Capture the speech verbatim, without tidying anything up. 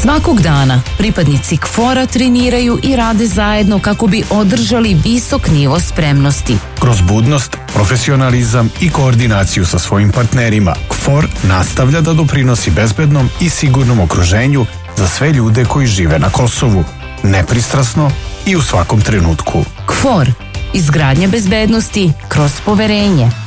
Svakog dana pripadnici K F O R-a treniraju i rade zajedno kako bi održali visok nivo spremnosti. Kroz budnost, profesionalizam i koordinaciju sa svojim partnerima, K F O R nastavlja da doprinosi bezbednom i sigurnom okruženju za sve ljude koji žive na Kosovu, nepristrasno i u svakom trenutku. K F O R. Izgradnja bezbednosti kroz poverenje.